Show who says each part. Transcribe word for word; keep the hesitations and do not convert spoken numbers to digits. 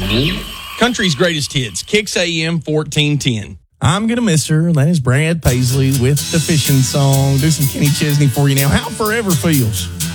Speaker 1: Country's greatest hits, Kicks A M fourteen ten.
Speaker 2: I'm Gonna Miss Her. That is Brad Paisley with the fishing song. Do some Kenny Chesney for you now. How Forever Feels.